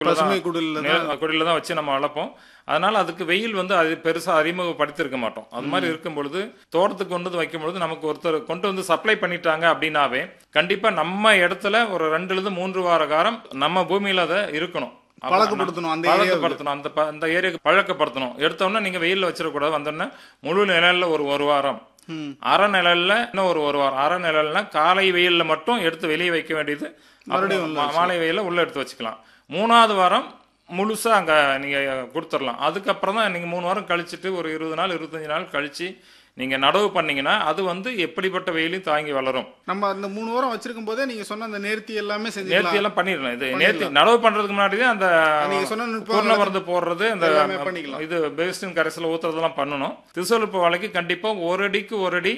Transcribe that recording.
பசுமை குடில தான் வச்சு நம்ம வளர்ப்போம். அதனால அதுக்கு வெயில் வந்து அது பெருசா அறிமுகப்படுத்திருக்க மாட்டோம். அது மாதிரி இருக்கும் பொழுது தோட்டத்துக்கு கொண்டு வந்து வைக்கும் பொழுது நமக்கு ஒருத்தர் கொண்டு வந்து சப்ளை பண்ணிட்டாங்க அப்படின்னாவே கண்டிப்பா நம்ம இடத்துல ஒரு 2-3 வார காலம் நம்ம பூமியில அதை இருக்கணும், பழக்கப்படுத்தணும், அந்த ஏரியாவுக்கு பழக்கப்படுத்தணும். எடுத்தோன்னா நீங்க வெயில்ல வச்சிடக்கூடாது. வந்தோன்னா முழு நிழல்ல ஒரு வாரம், அரை நிழல்ல இன்னும் ஒரு வாரம். அரை நிழல்னா காலை வெயில்ல மட்டும் எடுத்து வெளியே வைக்க வேண்டியது, மாலை வெயில உள்ள எடுத்து வச்சுக்கலாம். 3வது வாரம் முழுசா அங்க நீங்க கொடுத்துடலாம். அதுக்கப்புறம் தான் நீங்க 3 வாரம் கழிச்சுட்டு ஒரு 20 நாள் 25 நாள் கழிச்சு நீங்க நடவு பண்ணீங்கன்னா அது வந்து எப்படிப்பட்ட வெயிலையும் தாங்கி வளரும். நம்ம அந்த 3 வாரம் வச்சிருக்கும் போதே நீங்க சொன்ன அந்த நேர்த்தி எல்லாமே செஞ்சு நேர்த்தி எல்லாம் பண்ணிடலாம். இது நேர்த்தி நடவு பண்றதுக்கு முன்னாடியே அந்த நீங்க சொன்ன பூர்ண மருந்து போடுறது, அந்த இது பேஸ்டின் கரைசல ஊத்துறதெல்லாம் பண்ணணும். திசுவலுப்பு வாழைக்கு கண்டிப்பா 1 அடிக்கு 1 அடி